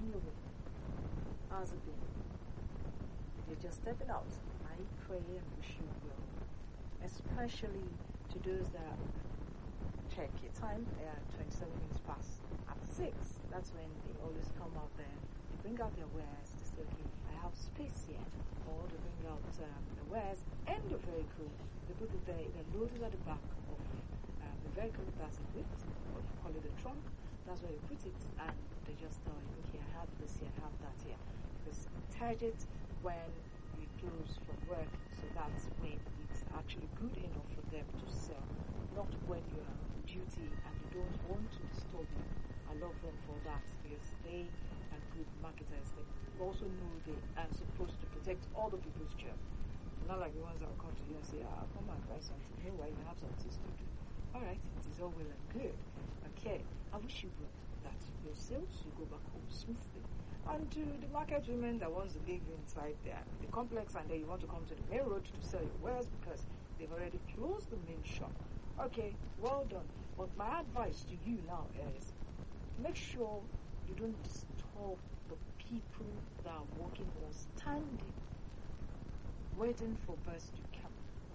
on your way. How's it been? You're just stepping out. I pray and wish you well. Especially to those that check your time, 27 minutes past at 6. That's when they always come out there. They bring out their wares to say, okay, I have space here. Or they bring out the wares and the vehicle. They put it there, they load it at the back of the vehicle that's equipped, or you call it a trunk. That's where they put it, and they just tell you, okay, I have this here, I have that here. Because target when you close from work, so that's when it's actually good enough for them to sell, not when you're on duty and they don't want to disturb you. I love them for that because they are good marketers. They also know they are supposed to protect other people's job. Not like the ones that will come to you and say, come and buy something. Meanwhile, you have something to do. Alright, it is all well and good. Okay, I wish you would that your sales, you go back home smoothly. And to the market women that wants to live inside the complex and then you want to come to the main road to sell your wares because they've already closed the main shop. Okay, well done. But my advice to you now is make sure you don't disturb the people that are walking or standing waiting for bus to come.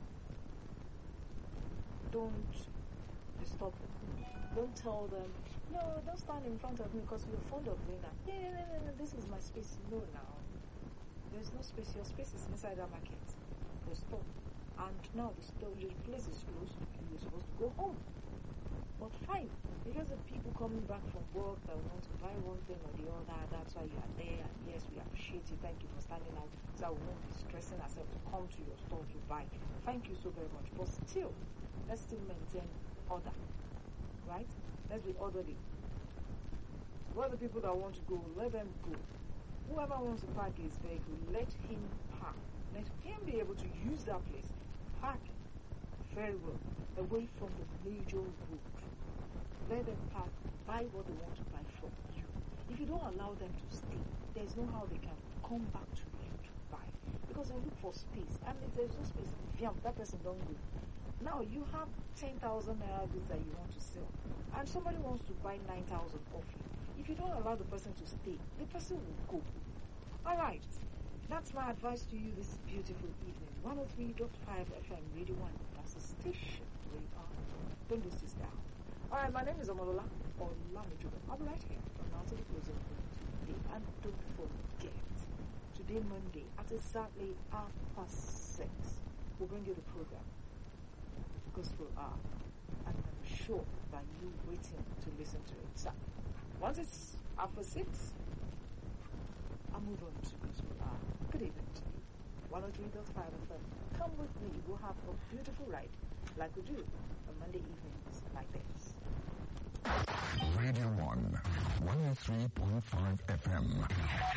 Don't disturb them. Don't tell them, no, don't stand in front of me because you're fond of doing that. No, this is my space. No, now. There's no space. Your space is inside that market. The store. And now the place is closed and you're supposed to go home. But fine, because of people coming back from work that want to buy one thing or the other, that's why you are there. And yes, we appreciate you. Thank you for standing out. So we won't be stressing ourselves to come to your store to buy. Thank you so very much. But still, let's still maintain order. Right? Let's be orderly. What the people that want to go, let them go. Whoever wants to park his vehicle, let him park. Let him be able to use that place. Park very well, away from the major road. Let them park, buy what they want to buy from you. If you don't allow them to stay, there's no how they can come back to you to buy. Because they look for space. And if there's no space, that person don't go. Now you have 10,000 naira goods that you want to sell, and somebody wants to buy 9,000 off you. If you don't allow the person to stay, the person will go. Alright, that's my advice to you this beautiful evening. 103.5 FM Radio 1, that's the station where you are. Don't lose this down. Alright, my name is Omolola Olamijuba. I'll be right here from now to the closing point today. And don't forget, today Monday at exactly 6:30, we'll bring you the program Gospel Hour, and I'm sure that you're waiting to listen to it. So, once it's 6:30, I'll move on to Gospel Hour. Good evening to you. 103.5 FM. Come with me. We'll have a beautiful ride, like we do on Monday evenings like this. Radio 1, 103.5 FM.